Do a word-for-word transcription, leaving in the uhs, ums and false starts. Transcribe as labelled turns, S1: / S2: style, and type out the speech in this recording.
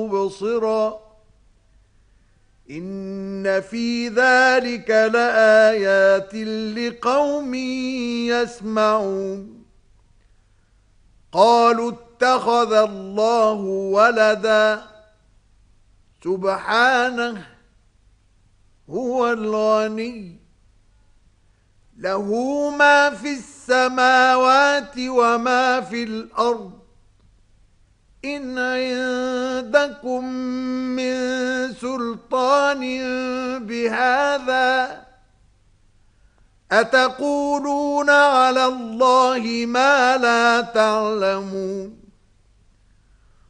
S1: مبصرا إن في ذلك لآيات لقوم يسمعون قالوا اتخذ الله ولدا سبحانه هو الغني له ما في السماوات وما في الأرض إن عندكم من سلطان بهذا أتقولون على الله ما لا تعلمون